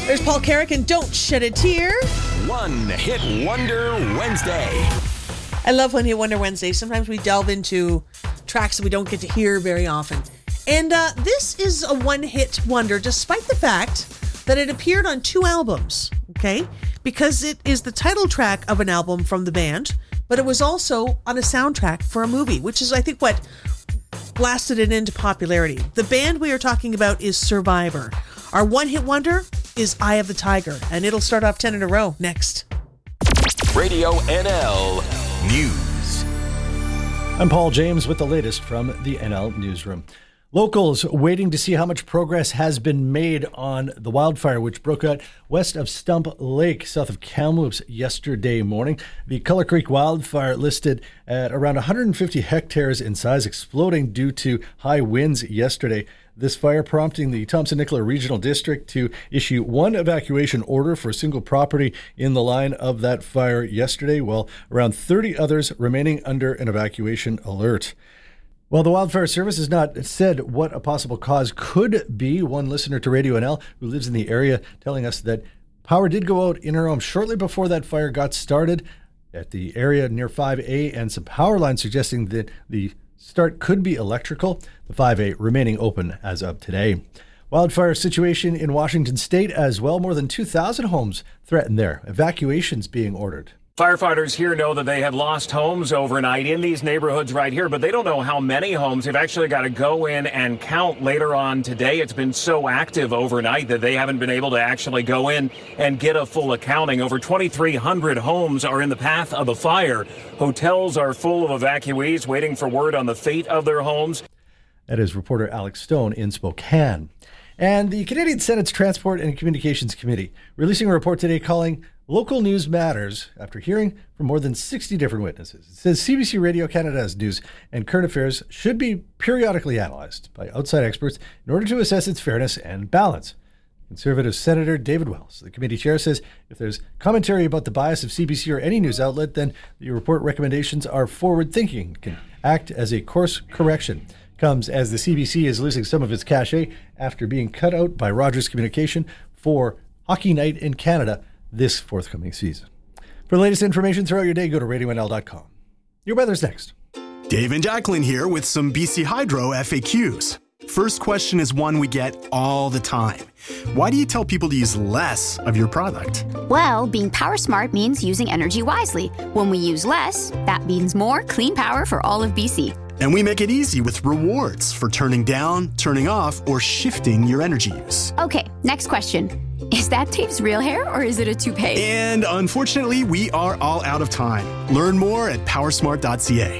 There's Paul Carrick and Don't Shed a Tear. One Hit Wonder Wednesday. I love One Hit Wonder Wednesday. Sometimes we delve into tracks that we don't get to hear very often. And this is a one-hit wonder, despite the fact that it appeared on 2 albums, okay? Because it is the title track of an album from the band, but it was also on a soundtrack for a movie, which is, I think, what blasted it into popularity. The band we are talking about is Survivor. Our one-hit wonder is Eye of the Tiger, and it'll start off 10 in a row next. Radio NL News. I'm Paul James with the latest from the NL Newsroom. Locals waiting to see how much progress has been made on the wildfire which broke out west of Stump Lake, south of Kamloops yesterday morning. The Culler Creek wildfire listed at around 150 hectares in size, exploding due to high winds yesterday. This fire prompting the Thompson-Nicola Regional District to issue one evacuation order for a single property in the line of that fire yesterday, while around 30 others remaining under an evacuation alert. Well, the Wildfire Service has not said what a possible cause could be. One listener to Radio NL who lives in the area telling us that power did go out in her home shortly before that fire got started at the area near 5A, and some power lines suggesting that the start could be electrical, the 5A remaining open as of today. Wildfire situation in Washington state as well. More than 2,000 homes threatened there. Evacuations being ordered. Firefighters here know that they had lost homes overnight in these neighborhoods right here, but they don't know how many homes. They've actually got to go in and count later on today. It's been so active overnight that they haven't been able to actually go in and get a full accounting. Over 2,300 homes are in the path of the fire. Hotels are full of evacuees waiting for word on the fate of their homes. That is reporter Alex Stone in Spokane. And the Canadian Senate's Transport and Communications Committee releasing a report today calling local news matters after hearing from more than 60 different witnesses. It says CBC Radio Canada's news and current affairs should be periodically analyzed by outside experts in order to assess its fairness and balance. Conservative Senator David Wells, the committee chair, says if there's commentary about the bias of CBC or any news outlet, then the report recommendations are forward-thinking, can act as a course correction. Comes as the CBC is losing some of its cachet after being cut out by Rogers Communication for Hockey Night in Canada this forthcoming season. For the latest information throughout your day, go to RadioNL.com. Your weather's next. Dave and Jacqueline here with some BC Hydro FAQs. First question is one we get all the time. Why do you tell people to use less of your product? Well, being power smart means using energy wisely. When we use less, that means more clean power for all of BC. And we make it easy with rewards for turning down, turning off, or shifting your energy use. Okay, next question. Is that Dave's real hair or is it a toupee? And unfortunately, we are all out of time. Learn more at powersmart.ca.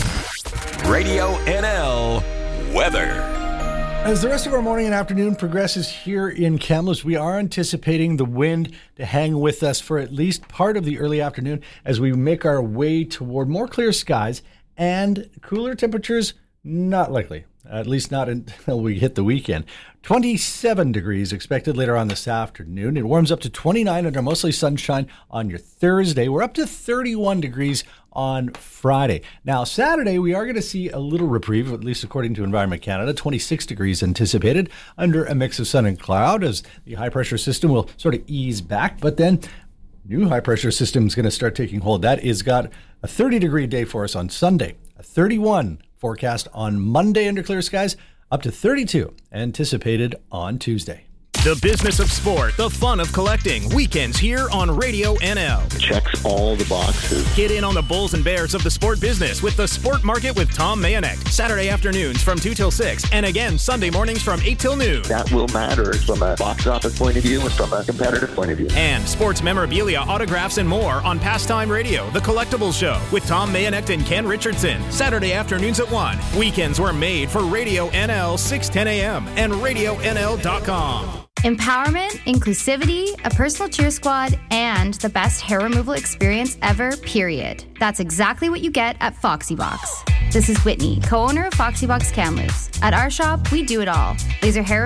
Radio NL Weather. As the rest of our morning and afternoon progresses here in Kamloops, we are anticipating the wind to hang with us for at least part of the early afternoon as we make our way toward more clear skies and cooler temperatures. Not likely, at least not until we hit the weekend. 27 degrees expected later on this afternoon. It warms up to 29 under mostly sunshine on your Thursday. We're up to 31 degrees on Friday. Now, Saturday, we are going to see a little reprieve, at least according to Environment Canada. 26 degrees anticipated under a mix of sun and cloud as the high-pressure system will sort of ease back. But then new high-pressure system is going to start taking hold. That is got a 30-degree day for us on Sunday, a 31 forecast on Monday under clear skies, up to 32 anticipated on Tuesday. The business of sport, the fun of collecting. Weekends here on Radio NL. Checks all the boxes. Get in on the bulls and bears of the sport business with the Sport Market with Tom Mayanek. Saturday afternoons from 2 till 6, and again Sunday mornings from 8 till noon. That will matter from a box office point of view and from a competitive point of view. And sports memorabilia, autographs, and more on Pastime Radio, the Collectibles Show with Tom Mayanek and Ken Richardson. Saturday afternoons at 1. Weekends were made for Radio NL 610 a.m. and RadioNL.com. Empowerment, inclusivity, a personal cheer squad, and the best hair removal experience ever, period. That's exactly what you get at Foxy Box. This is Whitney, co-owner of Foxy Box Kamloops. At our shop, we do it all. Laser hair